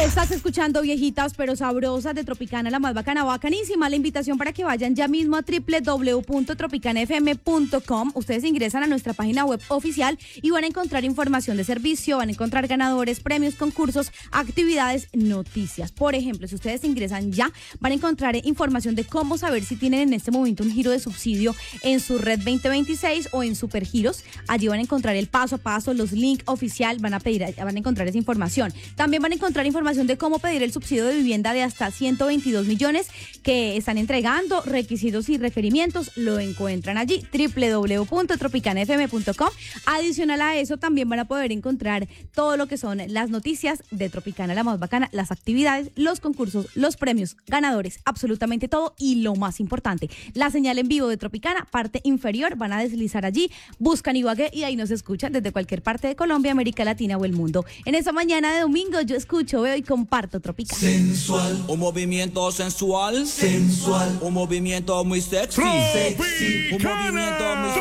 Estás escuchando Viejitas pero Sabrosas de Tropicana, la más bacana, bacanísima. La invitación para que vayan ya mismo a www.tropicanafm.com. Ustedes ingresan a nuestra página web oficial y van a encontrar información de servicio, van a encontrar ganadores, premios, concursos, actividades, noticias. Por ejemplo, si ustedes ingresan ya, van a encontrar información de cómo saber si tienen en este momento un giro de subsidio en su red 2026 o en Supergiros. Allí van a encontrar el paso a paso, los links oficial, van a encontrar esa información. También van a encontrar información de cómo pedir el subsidio de vivienda de hasta 122 millones que están entregando, requisitos y requerimientos, lo encuentran allí, www.tropicanafm.com. Adicional a eso, también van a poder encontrar todo lo que son las noticias de Tropicana, la más bacana, las actividades, los concursos, los premios, ganadores, absolutamente todo. Y lo más importante, la señal en vivo de Tropicana, parte inferior, van a deslizar allí, buscan Ibagué y ahí nos escuchan desde cualquier parte de Colombia, América Latina o el mundo. En esa mañana de domingo yo escucho, veo y comparto Tropicana. Sensual, un movimiento sensual, sensual, un movimiento muy sexy, sexy, un movimiento muy